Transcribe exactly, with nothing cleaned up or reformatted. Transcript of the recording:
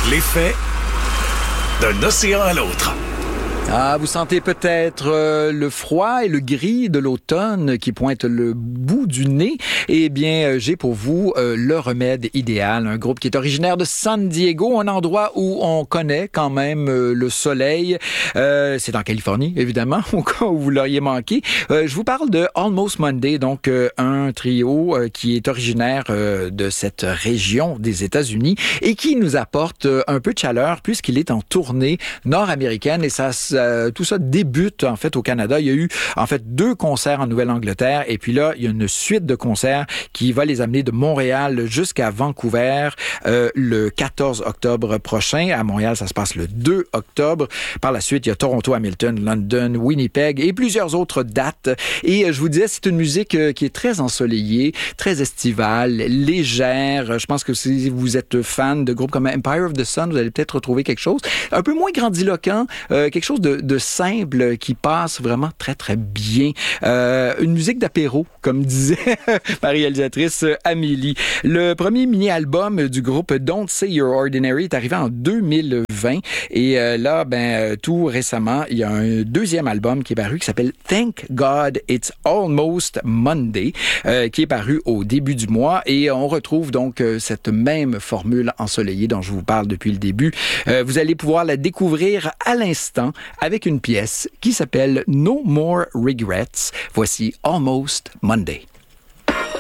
L'effet d'un océan à l'autre. Ah, vous sentez peut-être euh, le froid et le gris de l'automne qui pointe le bout du nez. Eh bien, euh, j'ai pour vous euh, le remède idéal, un groupe qui est originaire de San Diego, un endroit où on connaît quand même euh, le soleil. Euh, c'est en Californie, évidemment, au cas où vous l'auriez manqué. Euh, je vous parle de Almost Monday, donc euh, un trio euh, qui est originaire euh, de cette région des États-Unis et qui nous apporte euh, un peu de chaleur puisqu'il est en tournée nord-américaine et ça Euh, tout ça débute en fait au Canada. Il y a eu en fait deux concerts en Nouvelle-Angleterre et puis là, il y a une suite de concerts qui va les amener de Montréal jusqu'à Vancouver euh, le quatorze octobre prochain. À Montréal, ça se passe le deux octobre. Par la suite, il y a Toronto, Hamilton, London, Winnipeg et plusieurs autres dates. Et euh, je vous disais, c'est une musique euh, qui est très ensoleillée, très estivale, légère. Je pense que si vous êtes fan de groupes comme Empire of the Sun, vous allez peut-être retrouver quelque chose un peu moins grandiloquent, euh, quelque chose de De, de simple qui passe vraiment très, très bien. Euh, une musique d'apéro, comme disait ma réalisatrice Amélie. Le premier mini-album du groupe Don't Say You're Ordinary est arrivé en deux mille vingt et euh, là, ben tout récemment, il y a un deuxième album qui est paru qui s'appelle Thank God It's Almost Monday euh, qui est paru au début du mois et on retrouve donc euh, cette même formule ensoleillée dont je vous parle depuis le début. Euh, vous allez pouvoir la découvrir à l'instant avec une pièce qui s'appelle No More Regrets. Voici Almost Monday.